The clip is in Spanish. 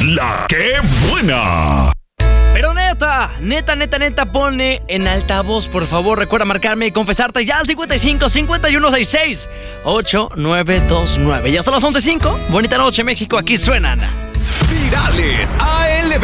La que buena. Pero neta, pone en altavoz, por favor. Recuerda marcarme y confesarte ya al 55 51 66 8929. Ya son las 11:05. Bonita noche, México. Aquí suenan Virales ALB.